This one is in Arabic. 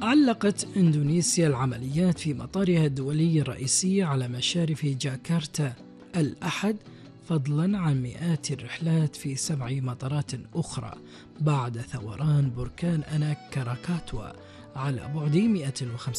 علقت إندونيسيا العمليات في مطارها الدولي الرئيسي على مشارف جاكرتا الأحد، فضلا عن مئات الرحلات في 7 مطارات أخرى بعد ثوران بركان أناك كراكاتوا على بعد 150